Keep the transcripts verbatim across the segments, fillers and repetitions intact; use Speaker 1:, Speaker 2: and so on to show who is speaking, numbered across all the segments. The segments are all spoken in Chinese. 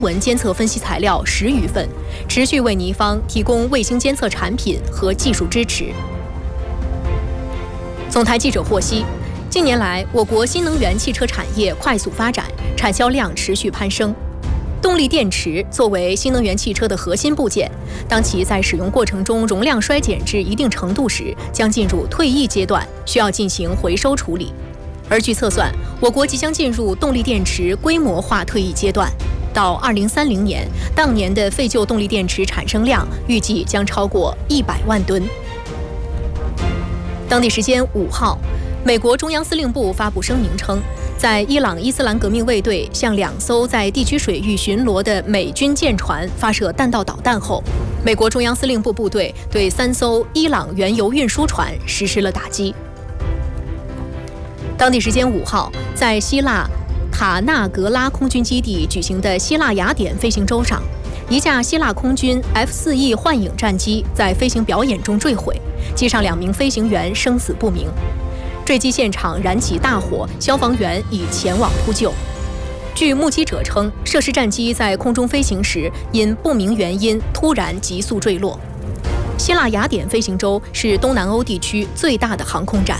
Speaker 1: 文监测分析材料十余份，持续为尼方提供卫星监测产品和技术支持。总台记者获悉，近年来我国新能源汽车产业快速发展，产销量持续攀升。动力电池作为新能源汽车的核心部件，当其在使用过程中容量衰减至一定程度时，将进入退役阶段，需要进行回收处理。而据测算，我国即将进入动力电池规模化退役阶段。到二零三零年，当年的废旧动力电池产生量预计将超过一百万吨。当地时间五号，美国中央司令部发布声明称，在伊朗伊斯兰革命卫队向两艘在地区水域巡逻的美军舰船发射弹道导弹后，美国中央司令部部队对三艘伊朗原油运输船实施了打击。当地时间五号，在希腊塔纳格拉空军基地举行的希腊雅典飞行周上，一架希腊空军 F 四 E 幻影战机在飞行表演中坠毁，机上两名飞行员生死不明。坠机现场燃起大火，消防员已前往扑救。据目击者称，涉事战机在空中飞行时因不明原因突然急速坠落。希腊雅典飞行周是东南欧地区最大的航空展。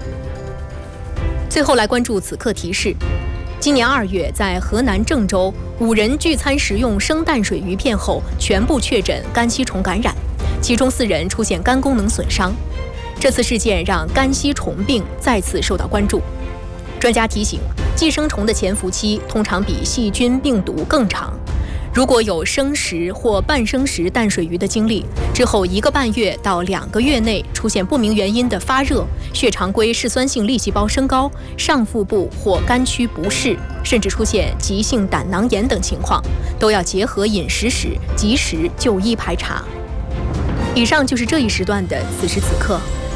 Speaker 1: 最后来关注此刻提示。今年二月，在河南郑州，五人聚餐食用生淡水鱼片后，全部确诊肝吸虫感染，其中四人出现肝功能损伤。这次事件让肝吸虫病再次受到关注。专家提醒，寄生虫的潜伏期通常比细菌、病毒更长。如果有生食或半生食淡水鱼的经历，之后一个半月到两个月内出现不明原因的发热、血常规嗜酸性粒细胞升高、上腹部或肝区不适，甚至出现急性胆囊炎等情况，都要结合饮食史及时就医排查。以上就是这一时段的此时此刻。